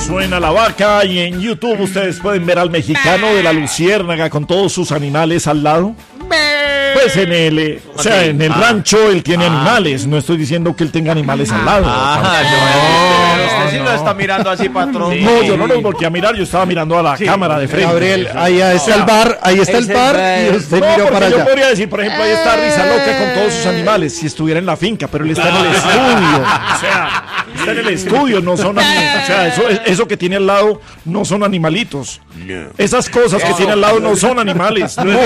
Suena la vaca y en YouTube ustedes pueden ver al mexicano de la Luciérnaga con todos sus animales al lado. Pues en el rancho él tiene animales, no estoy diciendo que él tenga animales al lado. Usted sí lo está mirando así, patrón. Sí. No, yo no los volteé a mirar, yo estaba mirando a la cámara de frente. Gabriel, ahí está el bar, y usted miró para allá. Yo podría decir, por ejemplo, ahí está Risa Loca con todos sus animales, si estuviera en la finca, pero él está en el estudio. O sea, está en el estudio, no son animales. O sea, eso que tiene al lado no son animalitos. Esas cosas que tiene al lado no son animales. No.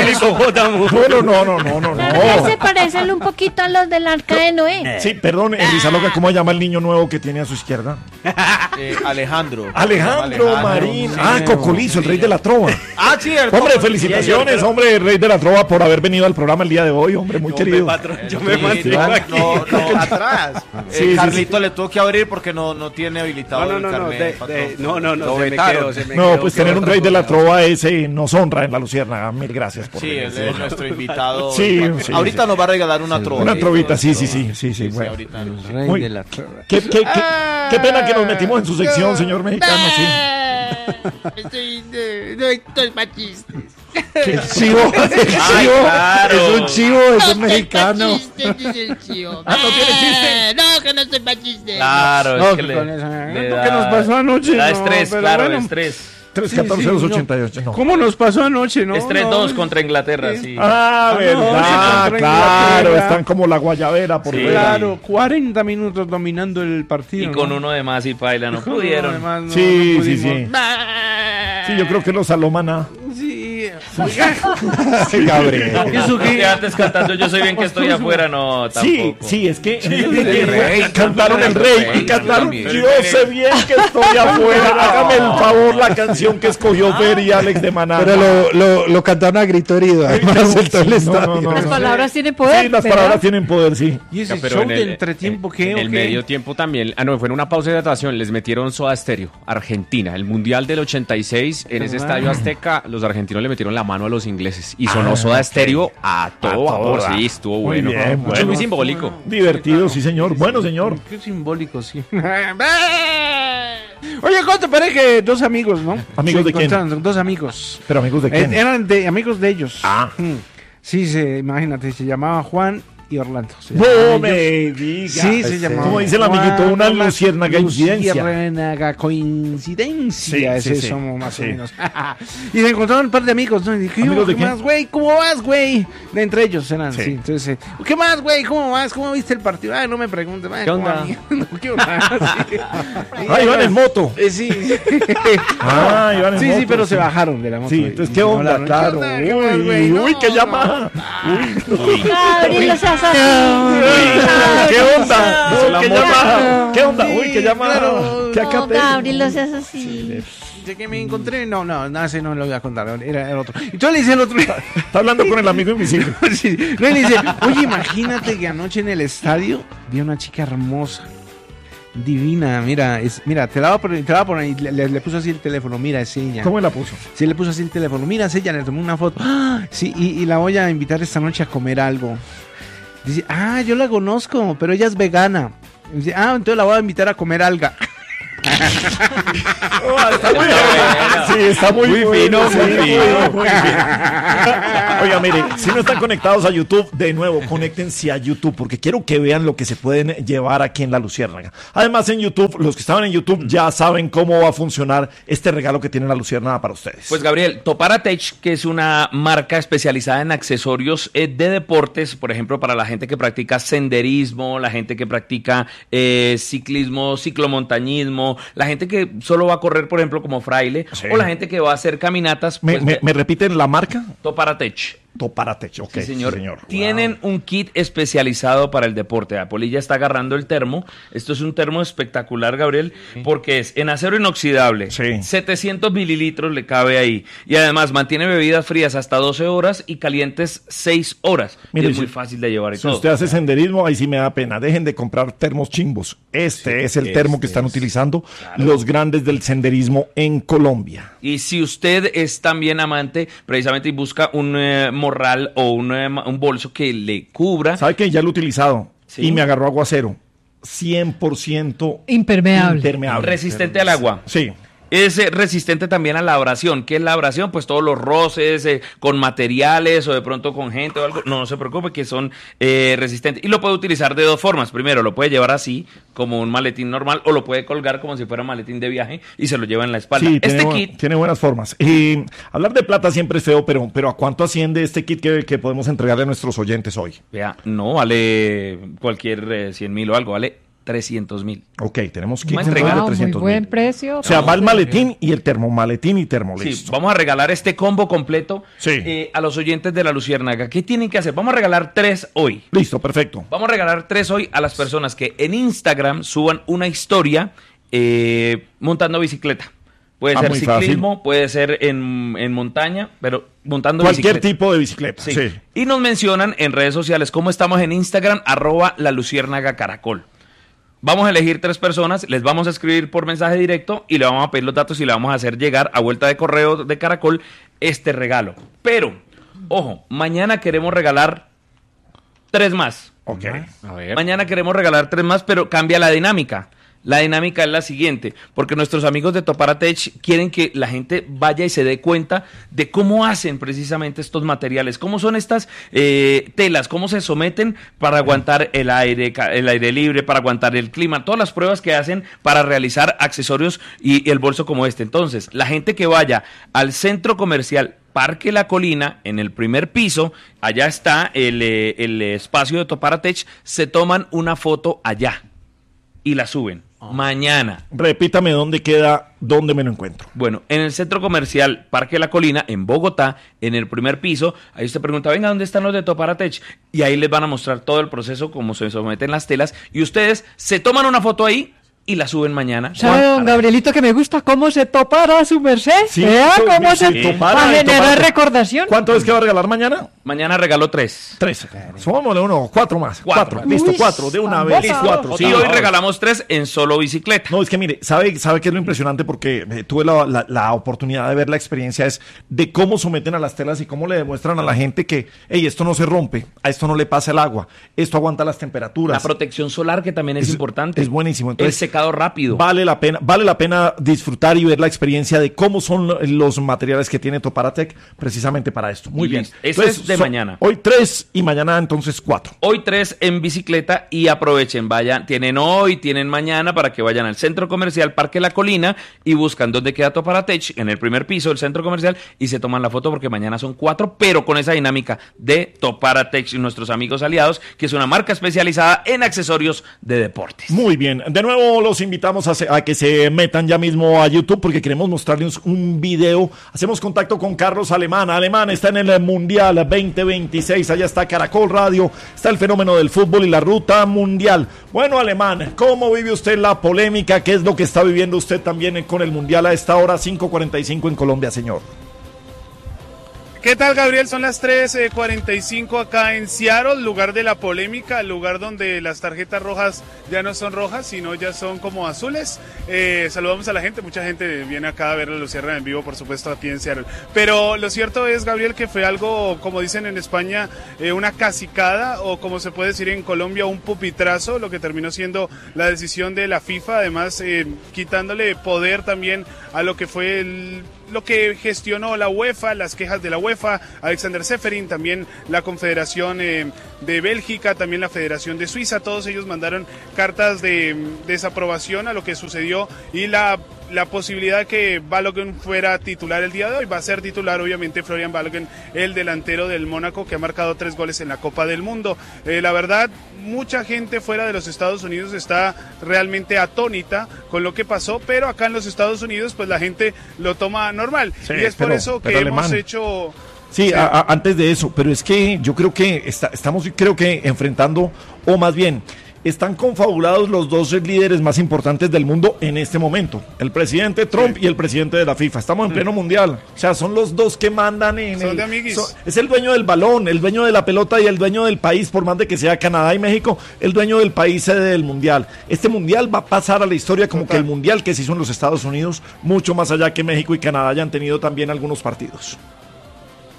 Se parecen un poquito a los del Arca de Noé. Sí, perdón, Risa Loca, ¿cómo se llama el niño nuevo que tiene a su izquierda? Alejandro Marín. Sí, Cocolizo, el rey de la trova. Sí, hombre, felicitaciones, hombre, el rey de la trova, por haber venido al programa el día de hoy, hombre, muy querido. Yo me mantengo aquí. No, atrás. Carlito le tuvo que abrir porque no tiene habilitado el carnet. No, pues tener un rey de la trova nos honra en la Luciérnaga. Mil gracias por venir. Sí, él es nuestro invitado. Sí. Ahorita nos va a regalar una trova. Una trovita, sí. Bueno. El rey de la trova. Qué pena que nos metimos en su sección, señor mexicano, sí. Estoy machistas. El chivo. Es un chivo, es un mexicano. Dice el chivo. ¿No tiene chiste? No, que no soy machista. Claro, es que ¿qué nos pasó anoche? Da estrés, claro, estrés. 3-14-2-88, no. ¿Cómo nos pasó anoche, no? Es 3-2 contra Inglaterra, sí. Verdad, claro, están como la guayabera por fuera. Claro, 40 minutos dominando el partido. Y con uno de más y paila, no pudieron. Sí. Sí, yo creo que los Salomana. Sí. Gabriel. Eso que antes cantando Yo soy bien que estoy afuera, no, tampoco. Sí, es que cantaron el rey y cantaron Yo sé bien que estoy afuera. Hágame el favor, la canción que escogió Fer y Alex de Maná. Pero lo cantaron a grito herido. Además, Las palabras tienen poder. Sí, las palabras tienen poder, sí. Y ese show de entretiempo, ¿qué? En el medio tiempo también. Fue en una pausa de hidratación. Les metieron Soda Stereo, Argentina. El Mundial del 86, en ese estadio Azteca, los argentinos le metieron la mano a los ingleses. Y sonó Soda Stereo a todo vapor. Sí, estuvo bueno. Muy simbólico. Divertido, sí, señor. Bueno, señor. Qué simbólico, sí. Oye, ¿cómo te parece que dos amigos, no? ¿Amigos de quién? Dos amigos. ¿Pero amigos de quién? Eran amigos de ellos. Sí, imagínate, se llamaban Juan y Orlando. No me digas. Sí, se llamaba. Como dice el amiguito, una luciérnaga coincidencia. Luciérnaga coincidencia. Sí, somos más o menos. Y se encontraron un par de amigos, ¿no? Y dije, ¿qué más, güey? ¿Cómo vas, güey? De entre ellos eran, sí. Entonces, ¿qué más, güey? ¿Cómo vas? ¿Cómo viste el partido? No me preguntes. ¿Qué onda? ¿Qué onda? Iban en moto. Sí. Iban en moto. Sí, pero se bajaron de la moto. Sí, entonces, ¿qué onda? Claro. Uy, qué llamada. Gabriel, o sea, ¿qué onda? ¿Qué onda? Uy, qué llamada. ¿Qué acate? Gabriel, no seas así. De que me encontré, no, ese no lo voy a contar, era el otro. Y entonces le dice el otro. Está hablando con el amigo invisible. Sí. No, y le dice, oye, imagínate que anoche en el estadio vi a una chica hermosa. Divina, mira, te la voy a poner y le puso así el teléfono, mira, es ella. ¿Cómo la puso? Sí, le puso así el teléfono, mira, es ella, le tomé una foto. Sí, y la voy a invitar esta noche a comer algo. Dice, yo la conozco, pero ella es vegana. Dice, entonces la voy a invitar a comer alga. Está muy bien. Sí, está muy fino. Oiga, mire, si no están conectados a YouTube, de nuevo, conéctense a YouTube, porque quiero que vean lo que se pueden llevar aquí en La Luciérnaga. Además, en YouTube, los que estaban en YouTube ya saben cómo va a funcionar este regalo que tiene La Luciérnaga para ustedes. Pues, Gabriel, Toparatech, que es una marca especializada en accesorios de deportes, por ejemplo, para la gente que practica senderismo, la gente que practica ciclismo, ciclomontañismo, la gente que solo va a correr, por ejemplo, como fraile, o la gente que va a hacer caminatas. Pues, ¿Me repiten la marca? Toparatech. Toparatech, ok. Sí, señor. Tienen un kit especializado para el deporte. La Polilla está agarrando el termo. Esto es un termo espectacular, Gabriel, porque es en acero inoxidable. 700 mililitros le cabe ahí. Y además mantiene bebidas frías hasta 12 horas y calientes 6 horas. Mire, es muy fácil de llevar y todo. Si usted hace senderismo, ahí sí me da pena. Dejen de comprar termos chimbos. Este es el termo que están utilizando los grandes del senderismo en Colombia. Y si usted es también amante, precisamente, y busca un morral o un bolso que le cubra. ¿Sabe qué? Ya lo he utilizado y me agarró aguacero. 100% impermeable. Resistente al agua. Sí. Es resistente también a la abrasión. ¿Qué es la abrasión? Pues todos los roces con materiales o de pronto con gente o algo. No se preocupe que son resistentes. Y lo puede utilizar de dos formas. Primero, lo puede llevar así, como un maletín normal, o lo puede colgar como si fuera un maletín de viaje y se lo lleva en la espalda. Sí, tiene buenas formas. Hablar de plata siempre es feo, pero ¿a cuánto asciende este kit que podemos entregarle a nuestros oyentes hoy? Vea, no vale cualquier 100,000 o algo, vale 300,000. Ok, tenemos kits de 300,000. Muy buen precio. O sea, va el maletín y el termomaletín y termolisto. Sí, vamos a regalar este combo completo a los oyentes de La Luciérnaga. ¿Qué tienen que hacer? Vamos a regalar 3 hoy. Listo, perfecto. Vamos a regalar 3 hoy a las personas que en Instagram suban una historia montando bicicleta. Puede ser ciclismo, fácil. Puede ser en montaña, pero montando cualquier bicicleta. Tipo de bicicleta. Sí. Y nos mencionan en redes sociales cómo estamos en Instagram, @laluciérnagacaracol. Vamos a elegir 3 personas, les vamos a escribir por mensaje directo y le vamos a pedir los datos y le vamos a hacer llegar a vuelta de correo de Caracol este regalo. Pero, ojo, mañana queremos regalar 3 más. Ok. A ver. Mañana queremos regalar 3 más, pero cambia la dinámica. La dinámica es la siguiente, porque nuestros amigos de Toparatech quieren que la gente vaya y se dé cuenta de cómo hacen precisamente estos materiales, cómo son estas telas, cómo se someten para aguantar el aire libre, para aguantar el clima, todas las pruebas que hacen para realizar accesorios y el bolso como este. Entonces, la gente que vaya al centro comercial Parque La Colina, en el primer piso, allá está el espacio de Toparatech, se toman una foto allá y la suben. Mañana. Repítame dónde queda, dónde me lo encuentro. Bueno, en el centro comercial Parque La Colina, en Bogotá, en el primer piso, ahí usted pregunta, venga, ¿dónde están los de Toparatech? Y ahí les van a mostrar todo el proceso, cómo se someten las telas, y ustedes se toman una foto ahí y la suben mañana. ¿Sabe, don Gabrielito, que me gusta cómo se topara su merced? Sí, cómo se para generar recordación. ¿Cuánto es que va a regalar mañana? Mañana regalo 3. 3. Sumámosle 1, 4 más. 4. Listo, 4 de una vez. 4. Sí, hoy regalamos 3 en solo bicicleta. No, es que mire, ¿sabe qué es lo impresionante? Porque tuve la oportunidad de ver la experiencia es de cómo someten a las telas y cómo le demuestran a la gente que, hey, esto no se rompe, a esto no le pasa el agua, esto aguanta las temperaturas. La protección solar, que también es importante. Es buenísimo. Entonces, rápido. Vale la pena disfrutar y ver la experiencia de cómo son los materiales que tiene Toparatech precisamente para esto. Muy bien. Eso es de mañana. Hoy 3 y mañana entonces 4. Hoy 3 en bicicleta y aprovechen, vayan, tienen hoy, tienen mañana para que vayan al centro comercial Parque La Colina y buscan dónde queda Toparatech, en el primer piso del centro comercial, y se toman la foto porque mañana son 4, pero con esa dinámica de Toparatech y nuestros amigos aliados, que es una marca especializada en accesorios de deportes. Muy bien. De nuevo los invitamos a que se metan ya mismo a YouTube porque queremos mostrarles un video. Hacemos contacto con Carlos Alemán. Alemán está en el Mundial 2026. Allá está Caracol Radio. Está el fenómeno del fútbol y la ruta mundial. Bueno, Alemán, ¿cómo vive usted la polémica? ¿Qué es lo que está viviendo usted también con el Mundial a esta hora 5:45 en Colombia, señor? ¿Qué tal, Gabriel? Son las 3:45 acá en Seattle, lugar de la polémica, el lugar donde las tarjetas rojas ya no son rojas, sino ya son como azules. Saludamos a la gente, mucha gente viene acá a ver la Luciérnaga en vivo, por supuesto, aquí en Seattle. Pero lo cierto es, Gabriel, que fue algo, como dicen en España, una cacicada, o como se puede decir en Colombia, un pupitrazo, lo que terminó siendo la decisión de la FIFA, además quitándole poder también a lo que fue lo que gestionó la UEFA, las quejas de la UEFA, Alexander Seferin, también la Confederación de Bélgica, también la Federación de Suiza, todos ellos mandaron cartas de desaprobación a lo que sucedió y la posibilidad de que Balogun fuera titular el día de hoy. Va a ser titular, obviamente, Florian Balogun, el delantero del Mónaco, que ha marcado 3 goles en la Copa del Mundo. La verdad, mucha gente fuera de los Estados Unidos está realmente atónita con lo que pasó, pero acá en los Estados Unidos, pues la gente lo toma normal. Sí, y es por eso que hemos hecho... Sí, antes de eso, pero es que yo creo que estamos enfrentando, o más bien... Están confabulados los 2 líderes más importantes del mundo en este momento, el presidente Trump y el presidente de la FIFA. Estamos en pleno mundial, o sea, son los 2 que mandan es el dueño del balón, el dueño de la pelota y el dueño del país, por más de que sea Canadá y México, el dueño del país sede del mundial. Este mundial va a pasar a la historia como que el mundial que se hizo en los Estados Unidos, mucho más allá que México y Canadá hayan tenido también algunos partidos.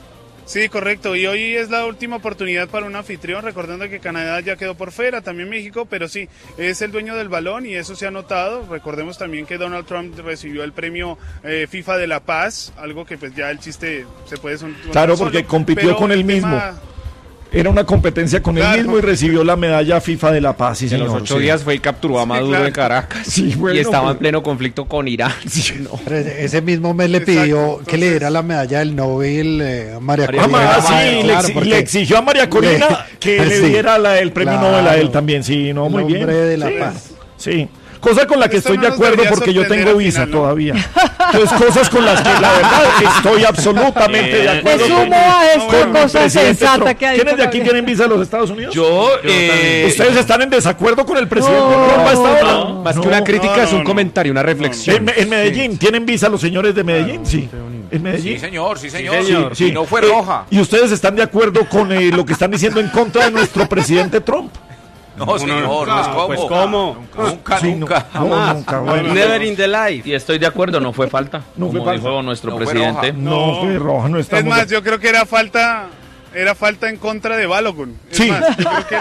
Sí, correcto. Y hoy es la última oportunidad para un anfitrión, recordando que Canadá ya quedó por fuera, también México, pero sí, es el dueño del balón y eso se ha notado. Recordemos también que Donald Trump recibió el premio FIFA de la Paz, algo que pues ya el chiste se puede sonar claro, porque compitió con él mismo. Era una competencia con él mismo y recibió la medalla FIFA de la Paz. Sí, en los 8 días fue y capturó a Maduro en Caracas. Sí, bueno, y estaba en pleno conflicto con Irán. Sí, no. Ese mismo mes le pidió que le diera la medalla del Nobel a María Corina. Sí, le exigió a María Corina que le diera el premio Nobel a él también. Sí, no, muy bien. El hombre de la paz. Sí. Cosa con la que estoy de acuerdo porque yo tengo visa todavía. Entonces, cosas con las que la verdad estoy absolutamente de acuerdo. Me sumo a esta cosa sensata que ha dicho. ¿Quiénes de aquí tienen visa a los Estados Unidos? Ustedes están en desacuerdo con el presidente Trump a esta hora. Más que una crítica es un comentario, una reflexión. En Medellín, ¿tienen visa los señores de Medellín? Sí. ¿En Medellín? Sí, señor. Sí. Y no fue roja. ¿Y ustedes están de acuerdo con lo que están diciendo en contra de nuestro presidente Trump? No, señor, no es como. Pues ¿cómo? Nunca. Jamás. Nunca, bueno. Never in the life. Y estoy de acuerdo, no fue falta. No fue falta. Dijo nuestro presidente. No fue roja, no estamos. Es más, yo creo que era falta en contra de Balogun. Sí. Más, yo creo que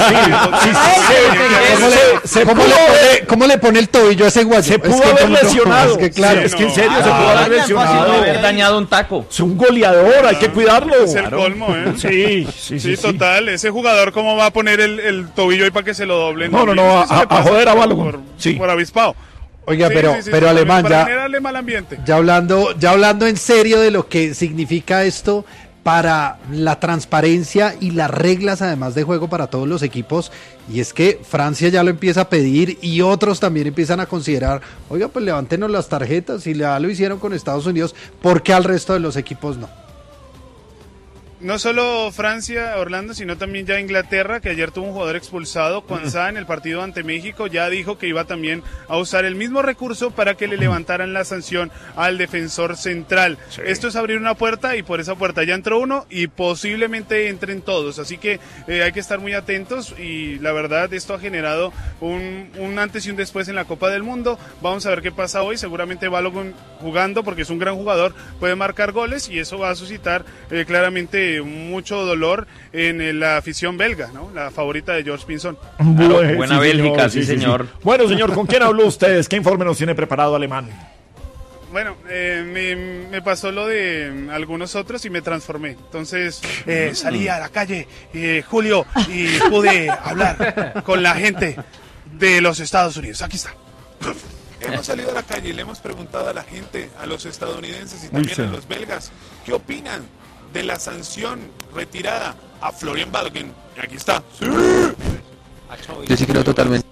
¿Cómo le pone el tobillo a ese guayo? Se pudo haber lesionado. Es que claro. Es que en serio se pudo haber lesionado. Haber dañado un taco. Es un goleador, hay que cuidarlo. Es el colmo, ¿eh? Sí, total. Ese jugador, ¿cómo va a poner el tobillo ahí para que se lo doblen? No, a joder a Balogun. Por avispado. Oiga, pero Alemán, para generarle mal ambiente. Ya hablando en serio de lo que significa esto para la transparencia y las reglas además de juego para todos los equipos, y es que Francia ya lo empieza a pedir y otros también empiezan a considerar, oiga, pues levántenos las tarjetas, si ya lo hicieron con Estados Unidos, ¿por qué al resto de los equipos no? No solo Francia, Orlando, sino también ya Inglaterra, que ayer tuvo un jugador expulsado, Kwanzaa, en el partido ante México, ya dijo que iba también a usar el mismo recurso para que le levantaran la sanción al defensor central. Sí. Esto es abrir una puerta y por esa puerta ya entró uno y posiblemente entren todos, así que hay que estar muy atentos y la verdad esto ha generado un antes y un después en la Copa del Mundo. Vamos a ver qué pasa hoy, seguramente Balogun jugando porque es un gran jugador, puede marcar goles y eso va a suscitar claramente mucho dolor en la afición belga, ¿no? La favorita de George Pinson. Buena Bélgica, sí, señor. Bueno, señor, ¿con quién habló ustedes? ¿Qué informe nos tiene preparado Alemán? Bueno, me pasó lo de algunos otros y me transformé. Entonces salí a la calle, Julio, y pude hablar con la gente de los Estados Unidos. Aquí está. Hemos salido a la calle y le hemos preguntado a la gente, a los estadounidenses y también a los belgas, ¿qué opinan de la sanción retirada a Florian Balogun? Y aquí está. ¡Sí! Yo sí creo totalmente.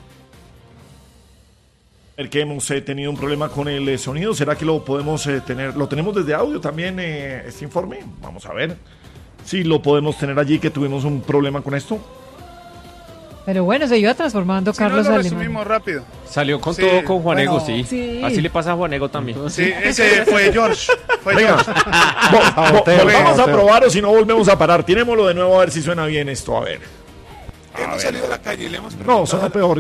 Que hemos tenido un problema con el sonido. ¿Será que lo podemos tener? ¿Lo tenemos desde audio también, este informe? Vamos a ver si lo podemos tener allí, que tuvimos un problema con esto. Pero bueno, se iba transformando Carlos Alemán. Resumimos rápido. Salió con todo con Juanego, sí. Así le pasa a Juanego también. Sí, ese fue George. Vamos a probar o si no volvemos a parar. Tirémoslo de nuevo a ver si suena bien esto. A ver. Hemos salido a la calle y le hemos preguntado. No, suena peor.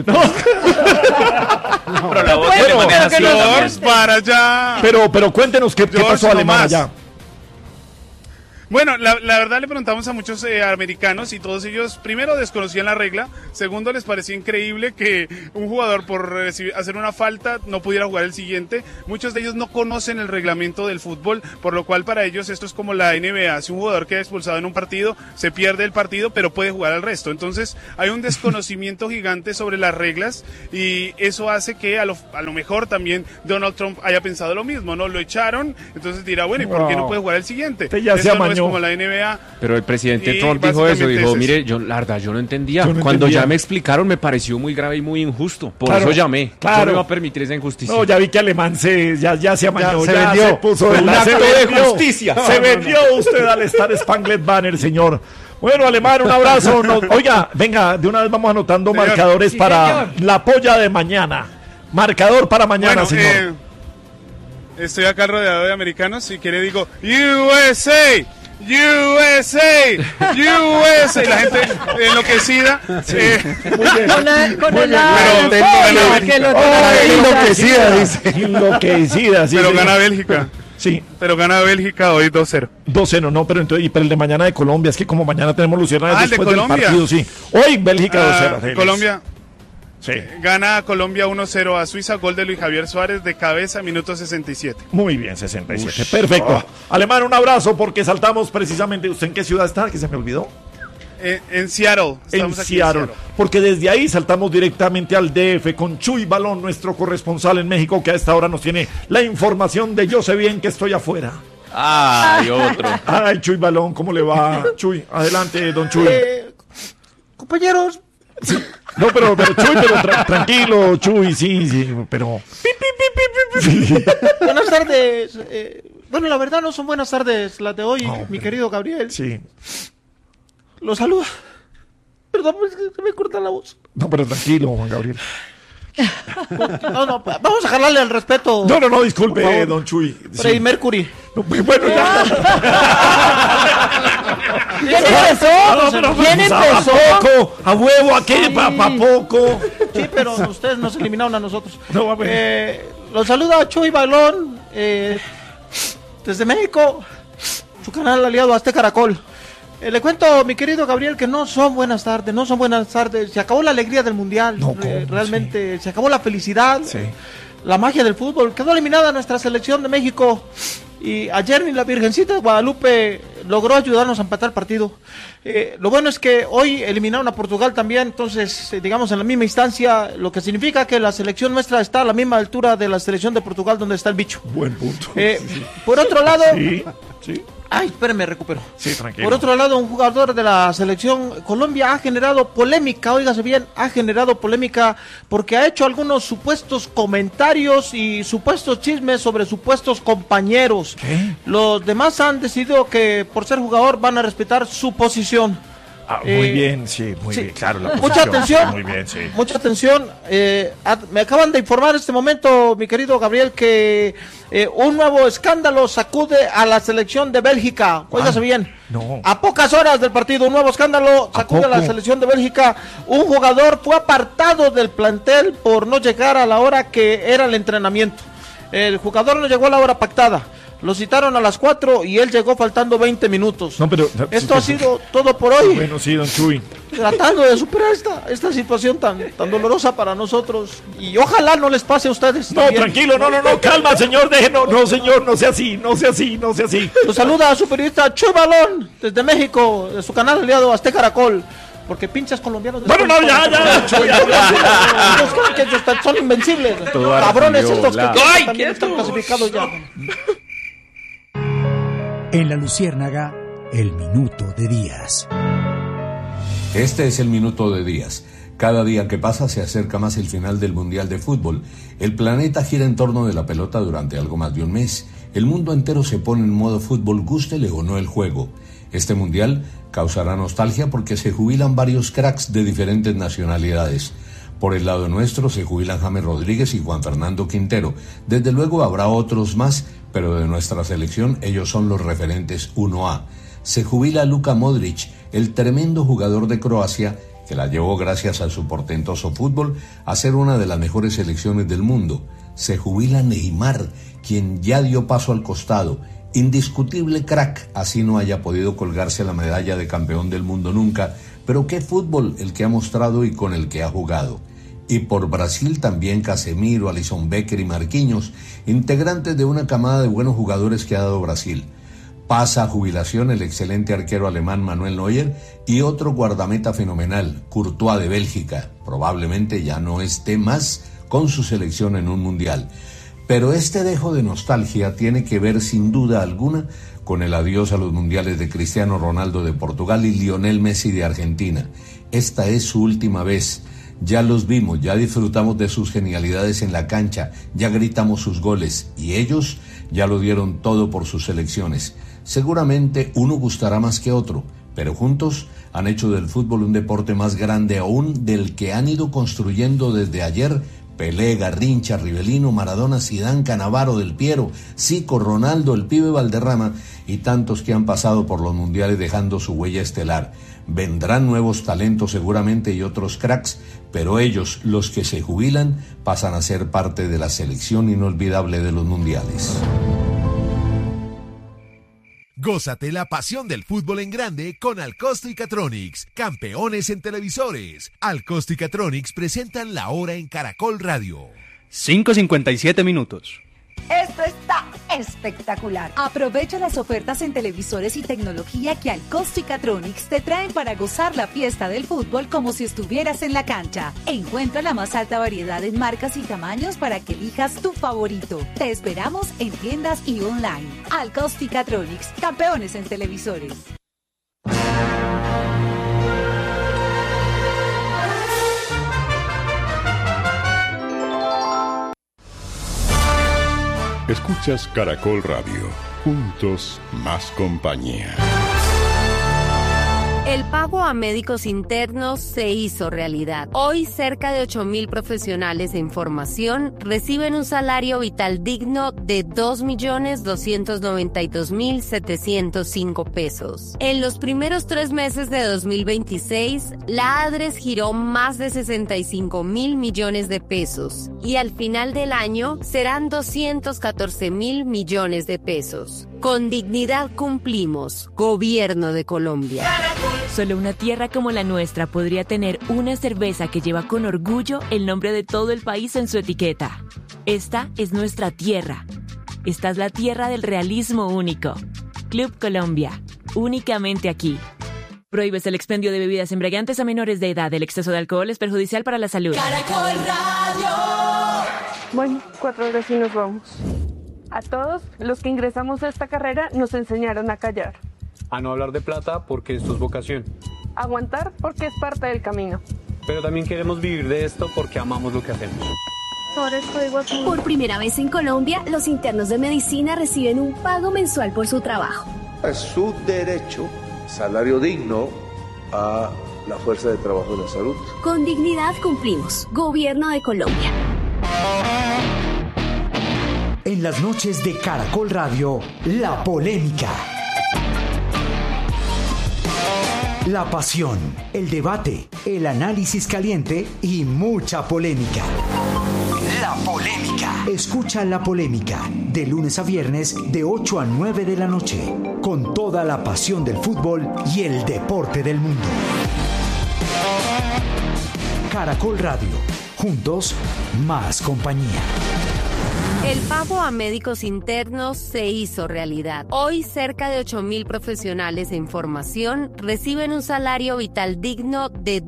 Pero la voz de Alemán es así. George, para allá. Pero cuéntenos qué pasó Alemán allá. Bueno, la verdad le preguntamos a muchos americanos y todos ellos, primero, desconocían la regla, segundo, les parecía increíble que un jugador por hacer una falta no pudiera jugar el siguiente. Muchos de ellos no conocen el reglamento del fútbol, por lo cual para ellos esto es como la NBA. Si un jugador queda expulsado en un partido, se pierde el partido, pero puede jugar al resto. Entonces hay un desconocimiento gigante sobre las reglas y eso hace que a lo mejor también Donald Trump haya pensado lo mismo, ¿no? Lo echaron, entonces dirá, bueno, ¿y por qué no puede jugar el siguiente? Es como la NBA. Pero el presidente Trump dijo eso, mire, yo la verdad yo no entendía. Cuando ya me explicaron me pareció muy grave y muy injusto. Por eso llamé. Yo no iba a permitir esa injusticia. No, ya vi que Alemán ya se amañó, se puso un acto de justicia. Se vendió usted al Star Spangled Banner, señor. Bueno, Alemán, un abrazo. Oiga, venga, de una vez vamos anotando marcadores para la polla de mañana. Marcador para mañana, señor. Estoy acá rodeado de americanos. Si quiere digo USA. USA, USA, la gente enloquecida. Enloquecida, sí. Pero gana Bélgica. Sí. Pero gana Bélgica hoy 2-0. 2-0, no, pero entonces, pero el de mañana de Colombia, es que como mañana tenemos Luciana el después de del Colombia. partido, sí. Hoy Bélgica 2-0. Colombia. Sí. Gana Colombia 1-0 a Suiza, gol de Luis Javier Suárez de cabeza, minuto 67. Muy bien, 67. Perfecto. Alemán, un abrazo porque saltamos precisamente. ¿Usted en qué ciudad está? Que se me olvidó. En Seattle. Estamos aquí en Seattle. Porque desde ahí saltamos directamente al DF con Chuy Balón, nuestro corresponsal en México, que a esta hora nos tiene la información de Yo sé bien que estoy afuera. Ay, otro. Ay, Chuy Balón, ¿cómo le va? Chuy, adelante, don Chuy. Compañeros. Sí. No, pero Chuy, tranquilo, Chuy, sí, pero... Buenas tardes. Bueno, la verdad no son buenas tardes las de hoy, mi querido Gabriel. Sí. Lo saluda. Perdón, es que se me corta la voz. No, pero tranquilo, Juan Gabriel. No, vamos a jalarle al respeto. No, disculpe, don Chuy. Freddie Mercury. No, bueno, ya. ¿Quién empezó? ¿Quién empezó? ¿A huevo? ¿A qué? ¿Pa poco? Sí, pero ustedes nos eliminaron a nosotros. No, a ver. Lo saluda Chuy Balón desde México, su canal aliado Azteca Caracol. Le cuento, mi querido Gabriel, que no son buenas tardes. Se acabó la alegría del Mundial. Realmente se acabó la felicidad, la magia del fútbol. Quedó eliminada nuestra selección de México. Y ayer ni la Virgencita de Guadalupe logró ayudarnos a empatar el partido. Lo bueno es que hoy eliminaron a Portugal también, entonces, digamos, en la misma instancia, lo que significa que la selección nuestra está a la misma altura de la selección de Portugal, donde está el bicho. Buen punto. Por otro lado... Sí. Ay, espérenme, recupero. Sí, tranquilo. Por otro lado, un jugador de la selección Colombia ha generado polémica, óigase bien, porque ha hecho algunos supuestos comentarios y supuestos chismes sobre supuestos compañeros. ¿Qué? Los demás han decidido que por ser jugador van a respetar su posición. Muy bien, sí, muy bien, claro. Mucha atención, muy bien, sí. Mucha atención. Me acaban de informar en este momento, mi querido Gabriel, que un nuevo escándalo sacude a la selección de Bélgica. Óigase bien. No. A pocas horas del partido, un nuevo escándalo sacude a la selección de Bélgica. Un jugador fue apartado del plantel por no llegar a la hora que era el entrenamiento. El jugador no llegó a la hora pactada. Lo citaron a las 4 y él llegó faltando 20 minutos. No, pero esto ha sido todo por hoy. Bueno, sí, don Chuy. Tratando de superar esta situación tan dolorosa para nosotros. Y ojalá no les pase a ustedes. No, también. Tranquilo, no, calma, señor. No, señor, no sea así. Lo saluda a su periodista Chuy Balón desde México, de su canal aliado Azteca Caracol. Porque pinches colombianos... Bueno, no, ya. Son invencibles. Cabrones estos que también están clasificados ya. En La Luciérnaga, el minuto de Díaz. Este es el minuto de Díaz. Cada día que pasa se acerca más el final del Mundial de Fútbol. El planeta gira en torno de la pelota durante algo más de un mes. El mundo entero se pone en modo fútbol, gústele o no el juego. Este Mundial causará nostalgia porque se jubilan varios cracks de diferentes nacionalidades. Por el lado nuestro se jubilan James Rodríguez y Juan Fernando Quintero. Desde luego habrá otros más, pero de nuestra selección ellos son los referentes 1A. Se jubila Luka Modric, el tremendo jugador de Croacia, que la llevó gracias a su portentoso fútbol a ser una de las mejores selecciones del mundo. Se jubila Neymar, quien ya dio paso al costado. Indiscutible crack, así no haya podido colgarse la medalla de campeón del mundo nunca, pero qué fútbol el que ha mostrado y con el que ha jugado. Y por Brasil también Casemiro, Alisson Becker y Marquinhos, integrantes de una camada de buenos jugadores que ha dado Brasil. Pasa a jubilación el excelente arquero alemán Manuel Neuer y otro guardameta fenomenal, Courtois de Bélgica. Probablemente ya no esté más con su selección en un mundial. Pero este dejo de nostalgia tiene que ver sin duda alguna con el adiós a los mundiales de Cristiano Ronaldo de Portugal y Lionel Messi de Argentina. Esta es su última vez. Ya los vimos, ya disfrutamos de sus genialidades en la cancha, ya gritamos sus goles y ellos ya lo dieron todo por sus selecciones. Seguramente uno gustará más que otro, pero juntos han hecho del fútbol un deporte más grande aún del que han ido construyendo desde ayer Pelé, Garrincha, Rivelino, Maradona, Zidane, Cannavaro, Del Piero, Zico, Ronaldo, el Pibe Valderrama y tantos que han pasado por los mundiales dejando su huella estelar. Vendrán nuevos talentos seguramente y otros cracks, pero ellos, los que se jubilan, pasan a ser parte de la selección inolvidable de los mundiales. Gózate la pasión del fútbol en grande con Alcosto y Catronics, campeones en televisores. Alcosto y Catronics presentan La Hora en Caracol Radio. 5:57 minutos. Esto está espectacular. Aprovecha las ofertas en televisores y tecnología que Alcosto y Catronics te traen para gozar la fiesta del fútbol como si estuvieras en la cancha. Encuentra la más alta variedad en marcas y tamaños para que elijas tu favorito. Te esperamos en tiendas y online. Alcosto y Catronics, campeones en televisores. Escuchas Caracol Radio. Juntos, más compañía. El pago a médicos internos se hizo realidad. Hoy, cerca de 8.000 profesionales de información reciben un salario vital digno de 2.292.705 pesos. En los primeros 3 meses de 2026, la ADRES giró más de 65.000 millones de pesos y al final del año serán 214.000 millones de pesos. Con dignidad cumplimos. Gobierno de Colombia. Solo una tierra como la nuestra podría tener una cerveza que lleva con orgullo el nombre de todo el país en su etiqueta. Esta es nuestra tierra. Esta es la tierra del realismo único. Club Colombia. Únicamente aquí. Prohíbes el expendio de bebidas embriagantes a menores de edad. El exceso de alcohol es perjudicial para la salud. Caracol Radio. Bueno, 4 horas y nos vamos. A todos los que ingresamos a esta carrera nos enseñaron a callar. A no hablar de plata porque esto es vocación. Aguantar porque es parte del camino. Pero también queremos vivir de esto porque amamos lo que hacemos. Por primera vez en Colombia, los internos de medicina reciben un pago mensual por su trabajo. Es su derecho, salario digno a la fuerza de trabajo de la salud. Con dignidad cumplimos. Gobierno de Colombia. En las noches de Caracol Radio, la polémica. La pasión, el debate, el análisis caliente y mucha polémica. La polémica. Escucha La Polémica de lunes a viernes de 8 a 9 de la noche con toda la pasión del fútbol y el deporte del mundo. Caracol Radio. Juntos, más compañía. El pago a médicos internos se hizo realidad. Hoy, cerca de 8.000 profesionales de información reciben un salario vital digno de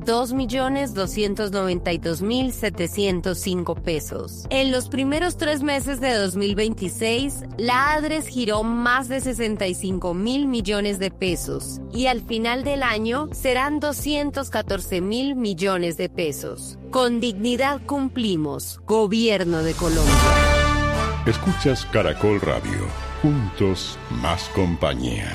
2.292.705 pesos. En los primeros 3 meses de 2026, la ADRES giró más de 65.000 millones de pesos y al final del año serán 214.000 millones de pesos. Con dignidad cumplimos. Gobierno de Colombia. Escuchas Caracol Radio. Juntos, más compañía.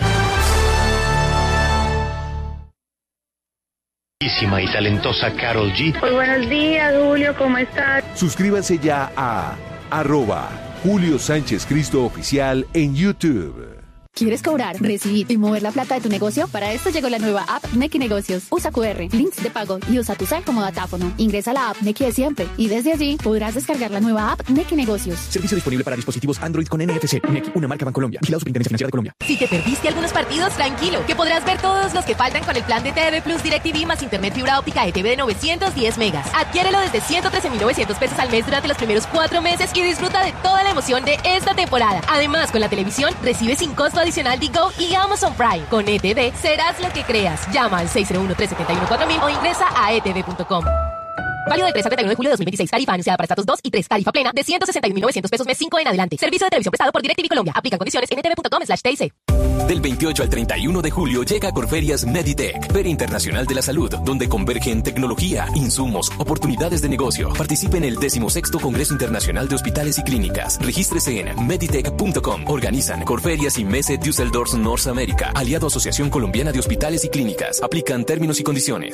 Y talentosa Karol G. Muy buenos días, Julio, ¿cómo estás? Suscríbanse ya a @Julio Sánchez Cristo Oficial en YouTube. ¿Quieres cobrar, recibir y mover la plata de tu negocio? Para esto llegó la nueva app Nequi Negocios. Usa QR, links de pago y usa tu cel como datáfono. Ingresa a la app Nequi de siempre y desde allí podrás descargar la nueva app Nequi Negocios. Servicio disponible para dispositivos Android con NFC. Nequi, una marca Bancolombia. Vigilado Superintendencia Financiera de Colombia. Si te perdiste algunos partidos, tranquilo, que podrás ver todos los que faltan con el plan de TV Plus DirecTV más internet fibra óptica ETV de 910 megas. Adquiérelo desde 113.900 pesos al mes durante los primeros 4 meses y disfruta de toda la emoción de esta temporada. Además, con la televisión, recibe sin costo adicional Digo y Amazon Prime. Con ETV serás lo que creas. Llama al 601-371-4000 o ingresa a etv.com. Válido del 3 al 31 de julio de 2026. Tarifa anunciada para estratos 2 y 3. Tarifa plena de 161.900 pesos mes 5 en adelante. Servicio de televisión prestado por DirecTV Colombia. Aplican condiciones en etv.com/TIC. Del 28 al 31 de julio llega a Corferias Meditech, Feria Internacional de la Salud, donde convergen tecnología, insumos, oportunidades de negocio. Participe en el 16º Congreso Internacional de Hospitales y Clínicas. Regístrese en meditech.com. Organizan Corferias y Messe Düsseldorf North America, aliado a Asociación Colombiana de Hospitales y Clínicas. Aplican términos y condiciones.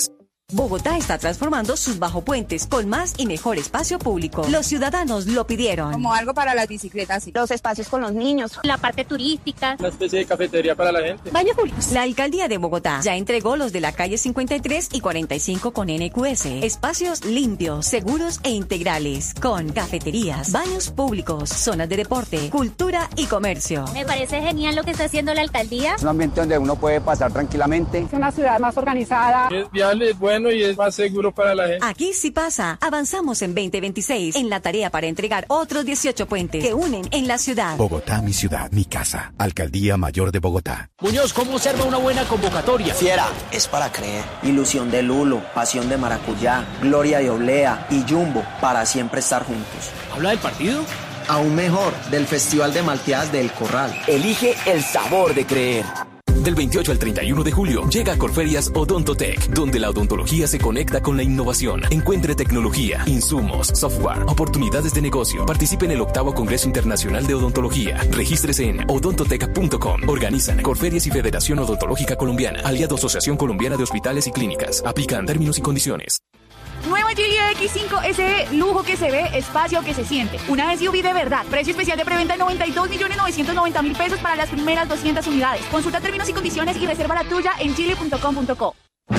Bogotá está transformando sus bajopuentes con más y mejor espacio público. Los ciudadanos lo pidieron. Como algo para las bicicletas, los espacios con los niños, la parte turística, una especie de cafetería para la gente. Baños públicos. La alcaldía de Bogotá ya entregó los de la calle 53 y 45 con NQS. Espacios limpios, seguros e integrales, con cafeterías, baños públicos, zonas de deporte, cultura y comercio. Me parece genial lo que está haciendo la alcaldía. Es un ambiente donde uno puede pasar tranquilamente. Es una ciudad más organizada. Es viable, es bueno y es más seguro para la gente. Aquí sí pasa. Avanzamos en 2026 en la tarea para entregar otros 18 puentes que unen en la ciudad. Bogotá, mi ciudad, mi casa. Alcaldía Mayor de Bogotá. Muñoz, ¿cómo observa una buena convocatoria? Fiera, es para creer. Ilusión de Lulo, pasión de maracuyá, gloria de oblea y Jumbo para siempre estar juntos. ¿Habla del partido? Aún mejor, del Festival de Malteadas del Corral. Elige el sabor de creer. Del 28 al 31 de julio llega a Corferias Odontotech, donde la odontología se conecta con la innovación. Encuentre tecnología, insumos, software, oportunidades de negocio. Participe en el 8º Congreso Internacional de Odontología. Regístrese en odontotech.com. Organizan Corferias y Federación Odontológica Colombiana. Aliado Asociación Colombiana de Hospitales y Clínicas. Aplican términos y condiciones. Nueva Geely X5 SE, lujo que se ve, espacio que se siente. Una SUV de verdad. Precio especial de preventa de 92.990.000 pesos para las primeras 200 unidades. Consulta términos y condiciones y reserva la tuya en geely.com.co.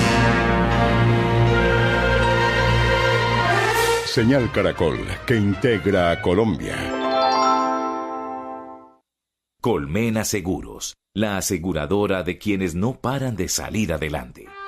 Señal Caracol, que integra a Colombia. Colmena Seguros, la aseguradora de quienes no paran de salir adelante.